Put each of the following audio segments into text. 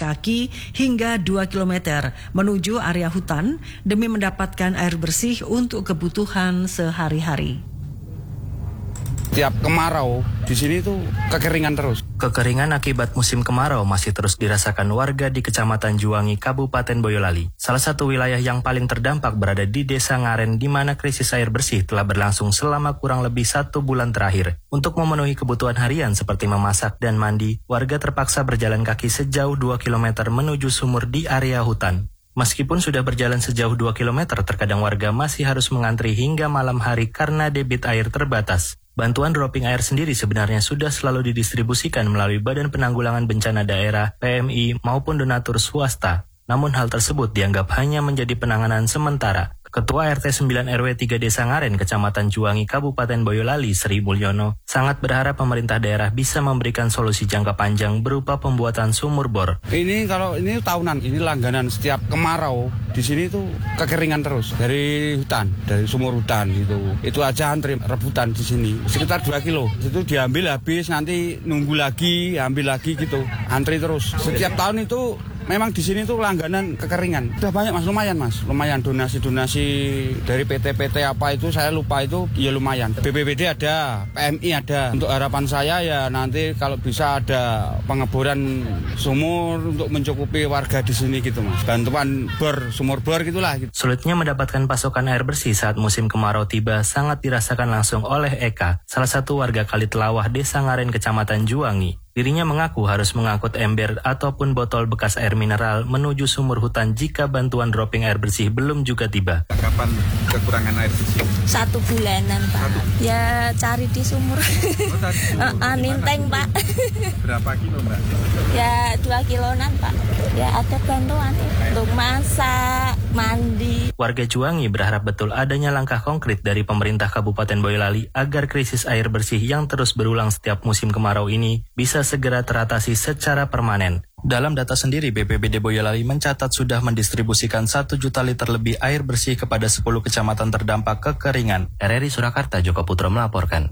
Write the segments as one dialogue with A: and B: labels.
A: kaki hingga 2 km menuju area hutan demi mendapatkan air bersih untuk kebutuhan sehari-hari.
B: Tiap kemarau di sini tuh kekeringan terus.
C: Kekeringan akibat musim kemarau masih terus dirasakan warga di Kecamatan Juwangi, Kabupaten Boyolali. Salah satu wilayah yang paling terdampak berada di Desa Ngaren, di mana krisis air bersih telah berlangsung selama kurang lebih 1 bulan terakhir. Untuk memenuhi kebutuhan harian seperti memasak dan mandi, warga terpaksa berjalan kaki sejauh 2 km menuju sumur di area hutan. Meskipun sudah berjalan sejauh 2 km, terkadang warga masih harus mengantri hingga malam hari karena debit air terbatas. Bantuan dropping air sendiri sebenarnya sudah selalu didistribusikan melalui Badan Penanggulangan Bencana Daerah, PMI, maupun donatur swasta. Namun hal tersebut dianggap hanya menjadi penanganan sementara. Ketua RT 9 RW 3 Desa Ngaren, Kecamatan Juwangi, Kabupaten Boyolali, Sri Mulyono, sangat berharap pemerintah daerah bisa memberikan solusi jangka panjang berupa pembuatan sumur bor.
B: Ini tahunan, ini langganan setiap kemarau. Di sini tuh kekeringan terus dari hutan, dari sumur hutan gitu. Itu aja antri rebutan di sini. Sekitar 2 kilo. Itu diambil habis, nanti nunggu lagi, ambil lagi gitu. Antri terus. Setiap tahun itu memang di sini tuh langganan kekeringan. Udah banyak mas, lumayan donasi-donasi dari PT-PT apa itu saya lupa itu ya lumayan. BPBD ada, PMI ada. Untuk harapan saya ya nanti kalau bisa ada pengeboran sumur untuk mencukupi warga di sini gitu mas. Bantuan bor, sumur bor gitulah. Gitu.
C: Sulitnya mendapatkan pasokan air bersih saat musim kemarau tiba sangat dirasakan langsung oleh Eka, salah satu warga Kalitlawah Desa Ngaren, Kecamatan Juwangi. Dirinya mengaku harus mengangkut ember ataupun botol bekas air mineral menuju sumur hutan jika bantuan dropping air bersih belum juga tiba.
D: Kapan kekurangan air bersih?
E: 1 bulanan Pak. Ya cari di sumur. Ninteng Pak.
D: Berapa kilo Mbak?
E: Ya 2 kiloan Pak. Ya ada bantuan untuk masak, mandi.
C: Warga Juwangi berharap betul adanya langkah konkret dari pemerintah Kabupaten Boyolali agar krisis air bersih yang terus berulang setiap musim kemarau ini bisa segera teratasi secara permanen. Dalam data sendiri, BPBD Boyolali mencatat sudah mendistribusikan 1 juta liter lebih air bersih kepada 10 kecamatan terdampak kekeringan. RRI Surakarta, Joko Putro melaporkan.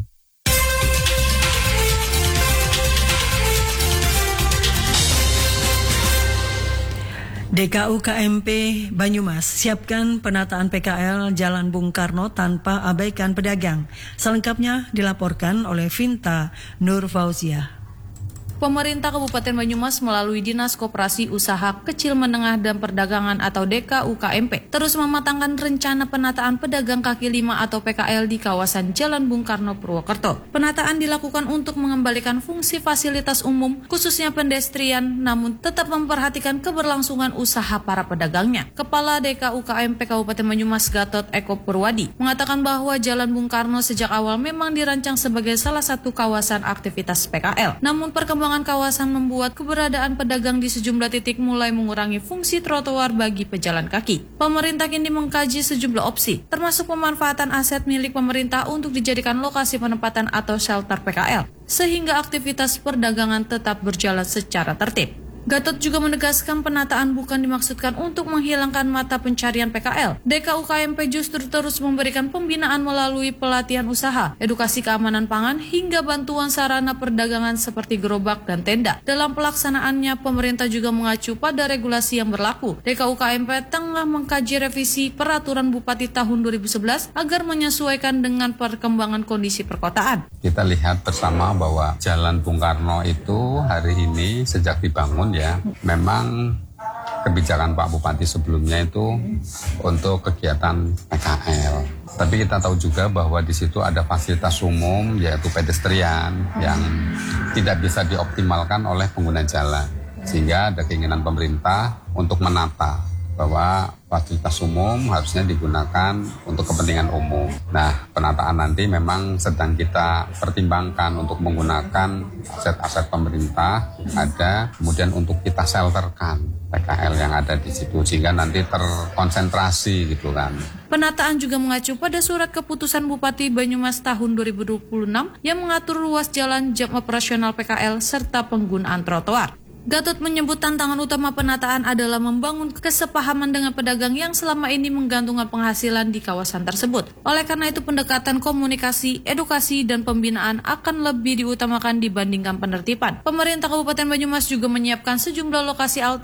A: DKU KMP Banyumas siapkan penataan PKL Jalan Bung Karno tanpa abaikan pedagang. Selengkapnya dilaporkan oleh Vinta Nur Fauzia.
F: Pemerintah Kabupaten Banyumas melalui Dinas Koperasi Usaha Kecil Menengah dan Perdagangan atau DKU KMP terus mematangkan rencana penataan pedagang kaki lima atau PKL di kawasan Jalan Bung Karno, Purwokerto. Penataan dilakukan untuk mengembalikan fungsi fasilitas umum khususnya pedestrian namun tetap memperhatikan keberlangsungan usaha para pedagangnya. Kepala DKU KMP Kabupaten Banyumas Gatot Eko Purwadi mengatakan bahwa Jalan Bung Karno sejak awal memang dirancang sebagai salah satu kawasan aktivitas PKL. Namun perkembangan kawasan membuat keberadaan pedagang di sejumlah titik mulai mengurangi fungsi trotoar bagi pejalan kaki. Pemerintah kini mengkaji sejumlah opsi, termasuk pemanfaatan aset milik pemerintah untuk dijadikan lokasi penempatan atau shelter PKL, sehingga aktivitas perdagangan tetap berjalan secara tertib. Gatot juga menegaskan penataan bukan dimaksudkan untuk menghilangkan mata pencarian PKL. DKU KMP justru terus memberikan pembinaan melalui pelatihan usaha, edukasi keamanan pangan, hingga bantuan sarana perdagangan seperti gerobak dan tenda. Dalam pelaksanaannya, pemerintah juga mengacu pada regulasi yang berlaku. DKU KMP tengah mengkaji revisi Peraturan Bupati tahun 2011 agar menyesuaikan dengan perkembangan kondisi perkotaan.
G: Kita lihat bersama bahwa Jalan Bung Karno itu hari ini sejak dibangun ya, memang kebijakan Pak Bupati sebelumnya itu untuk kegiatan PKL. Tapi kita tahu juga bahwa di situ ada fasilitas umum yaitu pedestrian yang tidak bisa dioptimalkan oleh pengguna jalan. Sehingga ada keinginan pemerintah untuk menata bahwa fasilitas umum harusnya digunakan untuk kepentingan umum. Nah, penataan nanti memang sedang kita pertimbangkan untuk menggunakan aset-aset pemerintah ada, kemudian untuk kita shelterkan PKL yang ada di situ sehingga nanti terkonsentrasi gitu kan.
F: Penataan juga mengacu pada surat keputusan Bupati Banyumas tahun 2026 yang mengatur ruas jalan, jam operasional PKL serta penggunaan trotoar. Gatot menyebut tantangan utama penataan adalah membangun kesepahaman dengan pedagang yang selama ini menggantungkan penghasilan di kawasan tersebut. Oleh karena itu pendekatan komunikasi, edukasi, dan pembinaan akan lebih diutamakan dibandingkan penertiban. Pemerintah Kabupaten Banyumas juga menyiapkan sejumlah lokasi alternatif